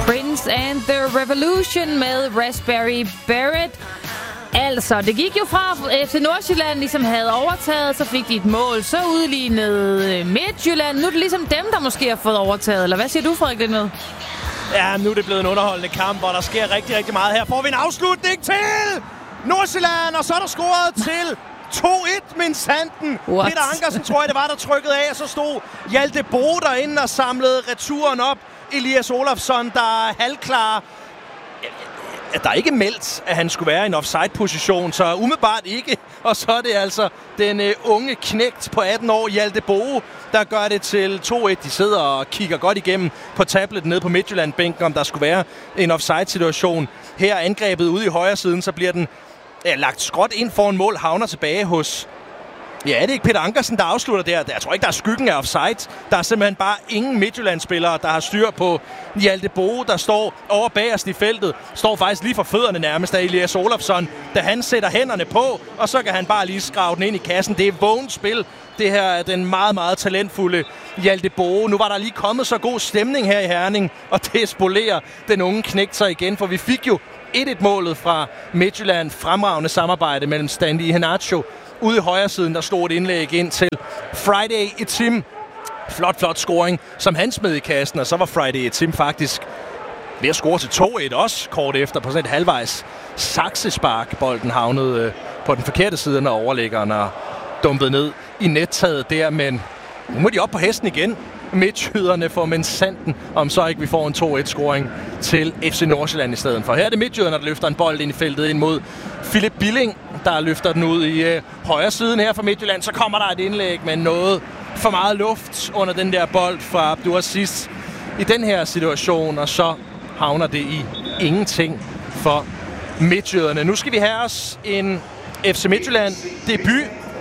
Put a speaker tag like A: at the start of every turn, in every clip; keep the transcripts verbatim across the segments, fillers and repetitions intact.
A: Prince and the Revolution med Raspberry Beret. Altså, det gik jo fra F C Nordsjælland ligesom havde overtaget, så fik de et mål, så udlignede Midtjylland. Nu er det ligesom dem, der måske har fået overtaget, eller hvad siger du, Frederik Lindved?
B: Ja, nu er det blevet en underholdende kamp, hvor der sker rigtig, rigtig meget. Her får vi en afslutning til Nordsjælland, og så er der scoret til to et, min sanden.
A: What?
B: Peter Ankersen, tror jeg, det var, der trykkede af, og så stod Hjalte Boe derinde og samlede returen op. Elias Olafsson, der er halvklar. Der er ikke meldt, at han skulle være i en offside-position, så umiddelbart ikke. Og så er det altså den uh, unge knægt på atten år, Hjalte Boe, der gør det til to et. De sidder og kigger godt igennem på tablet nede på Midtjylland-bænken, om der skulle være en offside-situation. Her angrebet ude i højre siden, så bliver den ja, lagt skråt ind foran mål, havner tilbage hos... Ja, er det ikke Peter Ankersen, der afslutter der? Jeg tror ikke, der er skyggen af offside. Der er simpelthen bare ingen Midtjylland-spillere, der har styr på Hjalte Boe, der står over bagerst i feltet. Står faktisk lige for fødderne nærmest af Elias Olafsson, da han sætter hænderne på, og så kan han bare lige skrave den ind i kassen. Det er vågent spil. Det her er den meget, meget talentfulde Hjalte Boe. Nu var der lige kommet så god stemning her i Herning, og det spolerer den unge knægt sig igen, for vi fik jo et et-målet fra Midtjylland. Fremragende samarbejde mellem Standi Iheanacho. Ude i højre siden, der stod et indlæg ind til Friday Etim. Flot, flot scoring, som han smed i kassen, og så var Friday Etim faktisk ved at score til to et også kort efter på sådan et halvvejs saksespark. Bolden havnede øh, på den forkerte side, når overlæggeren er dumpet ned i nettaget der, men nu må de op på hesten igen. Midtjyderne får Mensanden, om så ikke vi får en to et-scoring til F C Nordsjælland i stedet for. Her er det Midtjyderne, der løfter en bold ind i feltet ind mod Philip Billing, der løfter den ud i øh, højre siden her fra Midtjylland. Så kommer der et indlæg med noget for meget luft under den der bold fra Abdulaziz i den her situation, og så havner det i ingenting for Midtjyderne. Nu skal vi have os en F C Midtjylland debut.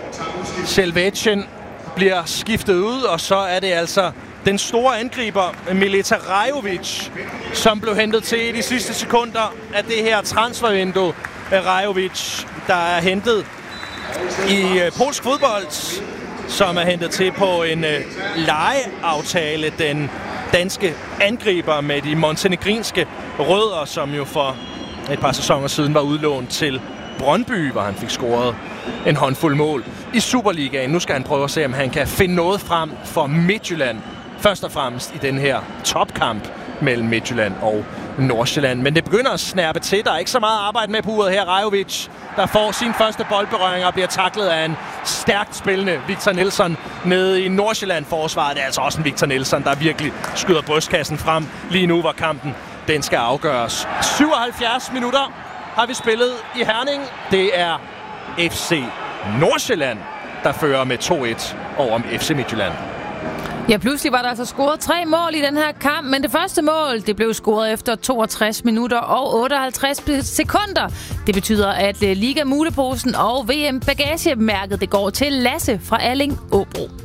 B: Selvetjen bliver skiftet ud, og så er det altså den store angriber, Mileta Rajovic, som blev hentet til i de sidste sekunder af det her transfervindue. Rajovic, der er hentet i uh, polsk fodbold, som er hentet til på en uh, lejeaftale. Den danske angriber med de montenegrinske rødder, som jo for et par sæsoner siden var udlånt til Brøndby, hvor han fik scoret en håndfuld mål i Superligaen. Nu skal han prøve at se, om han kan finde noget frem for Midtjylland. Først og fremmest i den her topkamp mellem Midtjylland og Nordsjælland. Men det begynder at snærpe til. Der er ikke så meget arbejde med på uret her. Rajovic, der får sin første boldberøring og bliver taklet af en stærkt spillende Victor Nilsson nede i Nordsjælland-forsvaret. Det er altså også en Victor Nilsson, der virkelig skyder brystkassen frem lige nu, hvor kampen den skal afgøres. syvoghalvfjerds minutter har vi spillet i Herning. Det er F C Nordsjælland, der fører med to et over F C Midtjylland.
A: Ja, pludselig var der altså scoret tre mål i den her kamp, men det første mål, det blev scoret efter toogtres minutter og otteoghalvtreds sekunder. Det betyder, at Liga Muleposen og V M Bagagemærket, det går til Lasse fra Alling Åbro.